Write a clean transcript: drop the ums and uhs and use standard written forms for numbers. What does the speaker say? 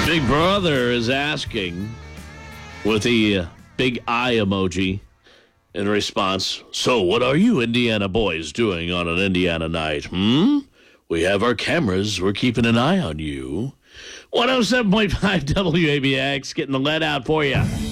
Big Brother is asking with the big eye emoji in response. So what are you Indiana boys doing on an Indiana night? We have our cameras. We're keeping an eye on you. 107.5 WABX getting the lead out for you.